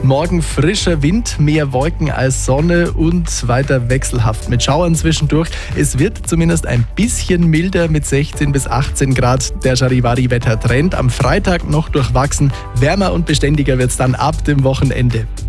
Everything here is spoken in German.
Morgen frischer Wind, mehr Wolken als Sonne und weiter wechselhaft mit Schauern zwischendurch. Es wird zumindest ein bisschen milder mit 16 bis 18 Grad. Der Charivari-Wettertrend am Freitag noch durchwachsen. Wärmer und beständiger wird es dann ab dem Wochenende.